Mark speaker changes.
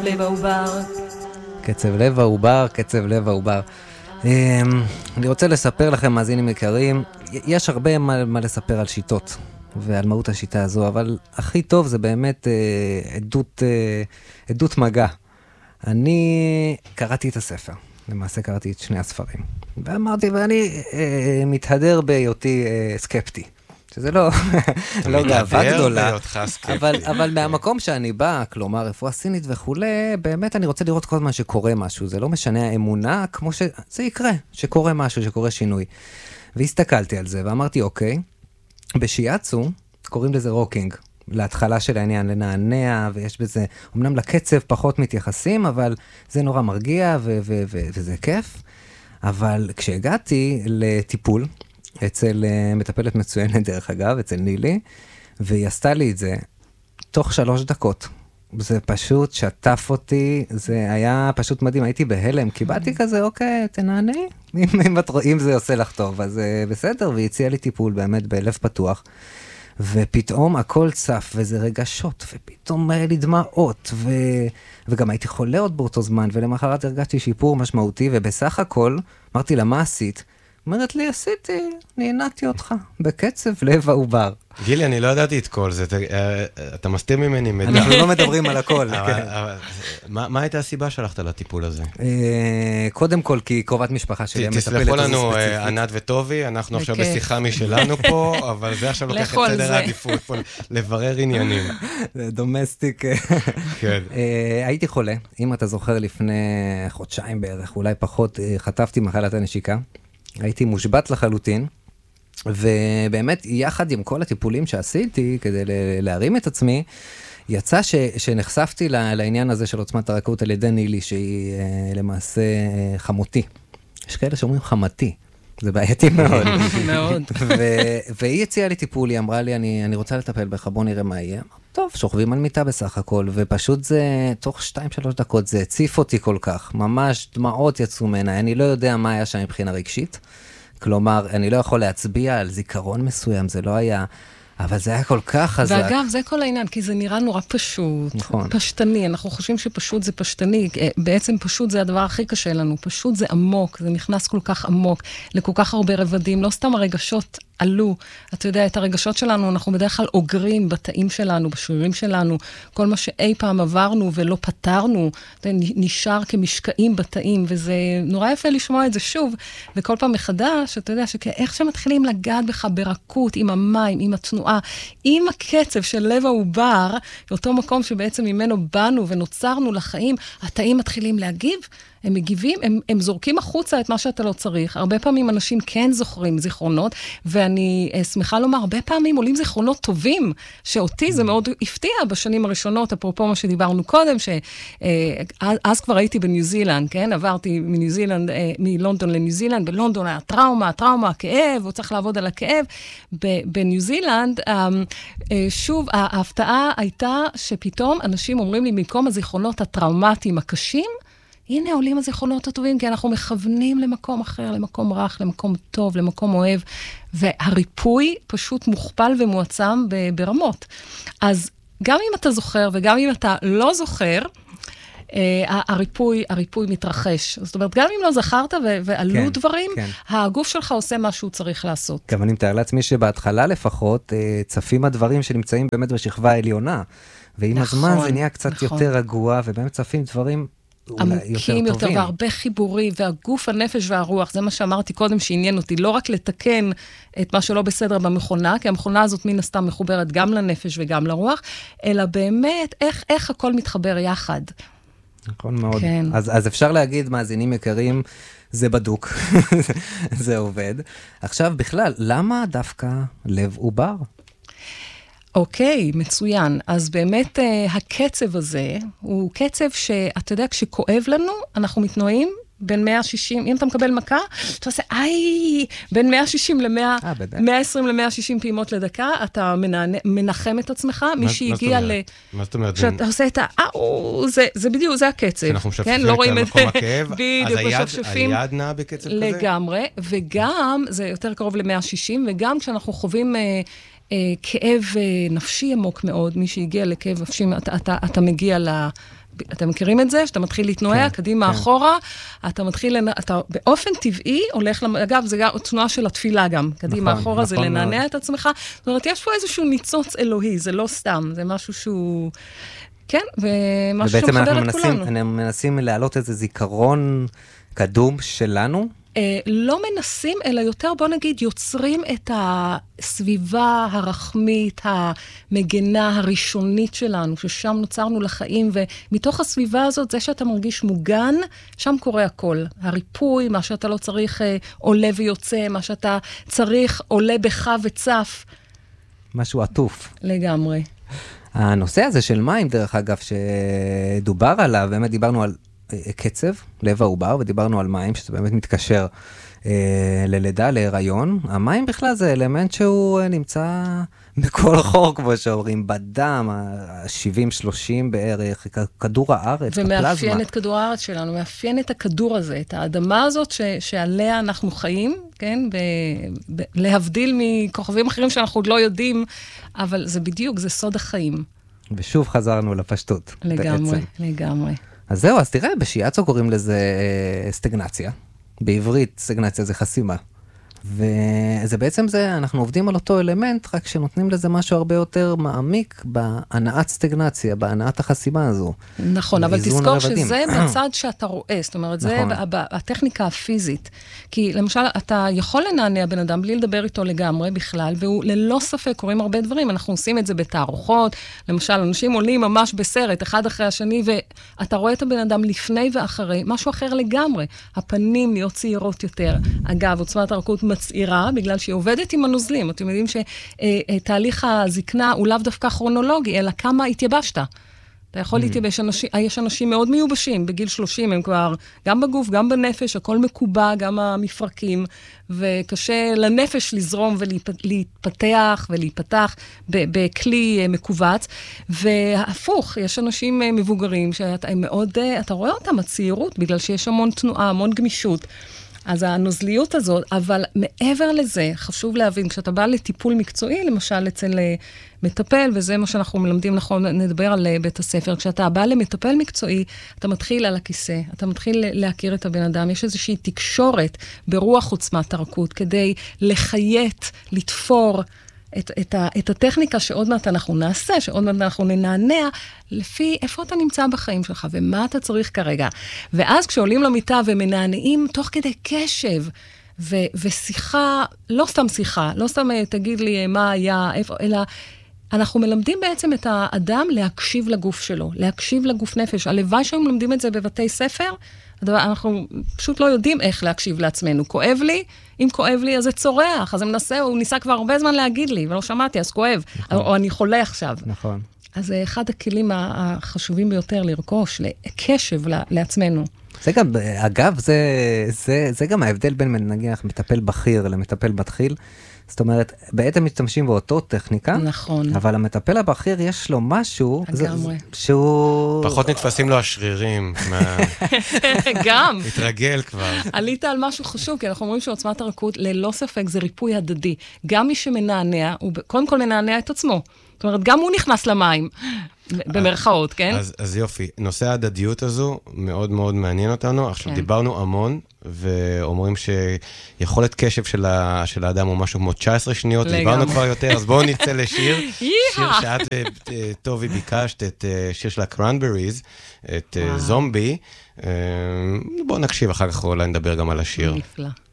Speaker 1: לב העובר.
Speaker 2: קצב לב העובר, קצב לב העובר. אני רוצה לספר לכם, מאזינים יקרים, יש הרבה מה לספר על שיטות ועל מהות השיטה הזו, אבל הכי טוב זה באמת עדות מגע. אני קראתי את הספר, למעשה קראתי את שני הספרים, ואמרתי, ואני מתהדר בהיותי סקפטי. שזה לא גאווה גדולה, אבל מהמקום שאני בא, כלומר רפואה סינית וכולי, באמת אני רוצה לראות כל מה שקורה משהו, זה לא משנה האמונה, כמו שזה יקרה, שקורה משהו, שקורה שינוי. והסתכלתי על זה ואמרתי, אוקיי, בשיאצו קוראים לזה רוקינג, להתחלה של העניין, לנענע, ויש בזה, אמנם לקצב פחות מתייחסים, אבל זה נורא מרגיע וזה כיף. אבל כשהגעתי לטיפול, אצל מטפלת מצוינת דרך אגב, אצל נילי, והיא עשתה לי את זה תוך 3 דקות. זה פשוט שטף אותי, זה היה פשוט מדהים, הייתי בהלם, כי באתי כזה, אוקיי, תנעני, אם זה עושה לך טוב, אז בסדר, והיא הציעה לי טיפול באמת בלב פתוח, ופתאום הכל צף, וזה רגשות, ופתאום היה לי דמעות, וגם הייתי חולה עוד באותו זמן, ולמחרת הרגשתי שיפור משמעותי, ובסך הכל, אמרתי לה, מה עשית? אומרת לי, עשיתי, נהנתי אותך, בקצב לב העובר.
Speaker 3: גילי, אני לא ידעתי את כל זה, אתה מסתיר ממני מידע.
Speaker 2: אנחנו לא מדברים על הכל.
Speaker 3: מה הייתה הסיבה שהלכת לטיפול הזה?
Speaker 2: קודם כל, כי קרובת משפחה שלי מטפלת.
Speaker 3: תסלחו לנו, ענת וטובי, אנחנו עכשיו בשיחה משלנו פה, אבל זה עכשיו לוקח את סדר העדיפות פה, לברר עניינים.
Speaker 2: זה דומסטיק. הייתי חולה, אם אתה זוכר לפני חודשיים בערך, אולי פחות, חטפתי מחלת הנשיקה. הייתי מושבת לחלוטין, ובאמת יחד עם כל הטיפולים שעשיתי כדי להרים את עצמי, יצא שנחשפתי לעניין הזה של עוצמת הרכות על ידי נילי, שהיא למעשה חמותי. יש כאלה שאומרים חמתי, זה בעייתי מאוד.
Speaker 1: מאוד.
Speaker 2: והיא הציעה לי טיפול, היא אמרה לי, אני רוצה לטפל בך, בוא נראה מה יהיה. טוב, שוכבים על מיטה בסך הכל, ופשוט זה, תוך 2-3 דקות, זה הציף אותי כל כך, ממש דמעות יצאו ממנה, אני לא יודע מה היה שם מבחינה רגשית, כלומר, אני לא יכול להצביע על זיכרון מסוים, זה לא היה, אבל זה היה כל כך חזק.
Speaker 1: ואגב, זה כל העניין, כי זה נראה נורא פשוט, נכון. פשטני, אנחנו חושבים שפשוט זה פשטני, בעצם פשוט זה הדבר הכי קשה לנו, פשוט זה עמוק, זה נכנס כל כך עמוק, לכל כך הרבה רבדים, לא סתם הרגשות עלו, אתה יודע, את הרגשות שלנו, אנחנו בדרך כלל אוגרים בתאים שלנו, בשרירים שלנו, כל מה שאי פעם עברנו ולא פתרנו, נשאר כמשקעים בתאים, וזה נורא יפה לשמוע את זה שוב, וכל פעם מחדש, אתה יודע, שאיך שמתחילים לגעת בך ברכות, עם המים, עם התנועה, עם הקצב של לב העובר, אותו מקום שבעצם ממנו באנו ונוצרנו לחיים, התאים מתחילים להגיב, הם מגיבים, הם זורקים החוצה את מה שאתה לא צריך. הרבה פעמים אנשים כן זוכרים זיכרונות, ואני שמחה לומר, הרבה פעמים עולים זיכרונות טובים, שאותי זה מאוד הפתיע בשנים הראשונות, אפרופו מה שדיברנו קודם, שאז כבר הייתי בניו זילנד, כן? עברתי מניו זילנד, מלונדון לניו זילנד, בלונדון היה טראומה, הכאב, הוא צריך לעבוד על הכאב. בניו זילנד, שוב, ההפתעה הייתה שפתאום אנשים אומרים לי, במקום הזיכרונות הטראומטיים הקשים, הנה עולים הזיכרונות הטובים, כי אנחנו מכוונים למקום אחר, למקום רך, למקום טוב, למקום אוהב, והריפוי פשוט מוכפל ומועצם ברמות. אז גם אם אתה זוכר וגם אם אתה לא זוכר, הריפוי מתרחש. זאת אומרת, גם אם לא זכרת ועלו דברים, הגוף שלך עושה מה שהוא צריך לעשות.
Speaker 2: גם אני מתאר לעצמי שבהתחלה לפחות, צפים הדברים שנמצאים באמת בשכבה העליונה, ועם הזמן זה נהיה קצת יותר רגוע, ובאמת צפים דברים
Speaker 1: עמוקים יותר, והרבה חיבורי, והגוף, הנפש והרוח, זה מה שאמרתי קודם שעניין אותי, לא רק לתקן את מה שלא בסדר במכונה, כי המכונה הזאת מן הסתם מחוברת גם לנפש וגם לרוח, אלא באמת איך הכל מתחבר יחד.
Speaker 2: נכון מאוד. כן. אז אפשר להגיד, מאזינים יקרים, זה בדוק, זה עובד. עכשיו בכלל, למה דווקא לב עובר?
Speaker 1: אוקיי, מצוין. אז באמת הקצב הזה הוא קצב שאתה יודע, כשכואב לנו, אנחנו מתנועים בין 160, אם אתה מקבל מכה, אתה עושה, בין 160 ל-120 ל-160 פעימות לדקה, אתה מנחם את עצמך, מי שהגיע ל...
Speaker 3: מה זאת אומרת?
Speaker 1: שאתה עושה את זה בדיוק, זה הקצב.
Speaker 3: שאנחנו משפשפים את מקום הכאב, אז היד נעה בקצב כזה?
Speaker 1: לגמרי, וגם, זה יותר קרוב ל-160, וגם כשאנחנו חווים... כאב נפשי עמוק מאוד, מי שהגיע לכאב נפשי, אתה מגיע אתם מכירים את זה? שאתה מתחיל להתנועע, קדימה, אחורה, אתה מתחיל, אתה באופן טבעי הולך, אגב, זה גם תנועה של התפילה גם, קדימה, אחורה, זה לנענע את עצמך. זאת אומרת, יש פה איזשהו ניצוץ אלוהי, זה לא סתם, זה משהו שהוא... כן, ומשהו שהוא מחבר את כולנו.
Speaker 2: ובעצם אנחנו מנסים להעלות איזה זיכרון קדום שלנו,
Speaker 1: לא מנסים, אלא יותר, בוא נגיד, יוצרים את הסביבה הרחמית, המגנה, הראשונית שלנו, ששם נוצרנו לחיים, ומתוך הסביבה הזאת, זה שאתה מרגיש מוגן, שם קורה הכל. הריפוי, מה שאתה לא צריך עולה ויוצא, מה שאתה צריך עולה בך וצף.
Speaker 2: משהו עטוף.
Speaker 1: לגמרי.
Speaker 2: הנושא הזה של מים, דרך אגב, שדובר עליו, באמת דיברנו על קצב, לב העובר, ודיברנו על מים, שזה באמת מתקשר ללידה, להיריון. המים בכלל זה אלמנט שהוא נמצא בכל חור, כמו שאומרים, בדם, 70-30 בערך, כדור הארץ,
Speaker 1: ומאפיין את כדור הארץ שלנו, מאפיין את הכדור הזה, את האדמה הזאת שעליה אנחנו חיים, כן? להבדיל מכוכבים אחרים שאנחנו עוד לא יודעים, אבל זה בדיוק, זה סוד החיים.
Speaker 2: ושוב חזרנו לפשטות.
Speaker 1: לגמרי, לגמרי.
Speaker 2: אז זהו, אז תראה, בשיאצו קוראים לזה סטגנציה. בעברית סטגנציה זה חסימה. וזה בעצם זה, אנחנו עובדים על אותו אלמנט, רק שנותנים לזה משהו הרבה יותר מעמיק בהנעת סטגנציה, בהנעת החסימה הזו.
Speaker 1: נכון, אבל תזכור שזה בצד שאתה רואה, זאת אומרת, זה הטכניקה הפיזית. כי למשל, אתה יכול לנענע בן אדם בלי לדבר איתו לגמרי בכלל, והוא ללא ספק קוראים הרבה דברים, אנחנו עושים את זה בתערוכות, למשל, אנשים עולים ממש בסרט, אחד אחרי השני, ואתה רואה את הבן אדם לפני ואחרי, משהו אחר לגמרי. הפנים להיות צעירות יותר. אגב, עוצמת הרכות מצעירה, בגלל שהיא עובדת עם הנוזלים. אתם יודעים שתהליך הזקנה הוא לאו דווקא כרונולוגי, אלא כמה התייבשת. אתה יכול להתייבש, יש אנשים מאוד מיובשים, בגיל 30 הם כבר, גם בגוף, גם בנפש, הכל מקובע, גם המפרקים, וקשה לנפש לזרום ולהתפתח ולהיפתח בכלי מקובץ, והפוך, יש אנשים מבוגרים שאתה מאוד, אתה רואה אותם, הצעירות, בגלל שיש המון תנועה, המון גמישות, אז הנוזליות הזאת, אבל מעבר לזה, חשוב להבין, כשאתה בא לטיפול מקצועי, למשל אצל מטפל, וזה מה שאנחנו מלמדים, נכון, נדבר על בית הספר, כשאתה בא למטפל מקצועי, אתה מתחיל על הכיסא, אתה מתחיל להכיר את הבן אדם, יש איזושהי תקשורת ברוח עוצמת הרכות, כדי לחיית, לתפור, את הטכניקה שעוד מעט אנחנו נעשה, שעוד מעט אנחנו ננענע, לפי איפה אתה נמצא בחיים שלך, ומה אתה צריך כרגע. ואז כשעולים למיטה ומנענעים, תוך כדי קשב, ושיחה, לא סתם שיחה, לא סתם תגיד לי מה היה, איפה, אלא אנחנו מלמדים בעצם את האדם להקשיב לגוף שלו, להקשיב לגוף נפש. הלוואי שהיום מלמדים את זה בבתי ספר, אנחנו פשוט לא יודעים איך להקשיב לעצמנו. כואב לי, אם כואב לי, אז זה צורח. אז הוא ניסה כבר הרבה זמן להגיד לי, ולא שמעתי, אז כואב. נכון. או אני חולה עכשיו.
Speaker 2: נכון.
Speaker 1: אז זה אחד הכלים החשובים ביותר לרכוש, לקשב לעצמנו.
Speaker 2: זה גם, אגב, זה גם ההבדל בין נגיד מטפל בכיר למטפל מתחיל. זאת אומרת, בעצם משתמשים באותו טכניקה,
Speaker 1: נכון.
Speaker 2: אבל המטפל הבכיר יש לו משהו, שהוא...
Speaker 3: פחות נתפסים לו השרירים.
Speaker 1: גם.
Speaker 3: התרגל כבר.
Speaker 1: עלית על משהו חשוב, כי אנחנו אומרים שעוצמת הרכות, ללא ספק, זה ריפוי הדדי. גם מי שמנענע, הוא קודם כל מנענע את עצמו. זאת אומרת, גם הוא נכנס למים, במרכאות, כן?
Speaker 3: אז יופי, נושא ההדדיות הזו מאוד מאוד מעניין אותנו. עכשיו דיברנו המון, ואומרים שיכולת קשב של האדם הוא משהו כמו 19 שניות, דיברנו כבר יותר, אז בואו נצא לשיר. שיר שאת, טובי, ביקשת את שיר של הקרנבריז, את זומבי. בואו נקשיב, אחר כך אולי נדבר גם על השיר.
Speaker 1: נפלא.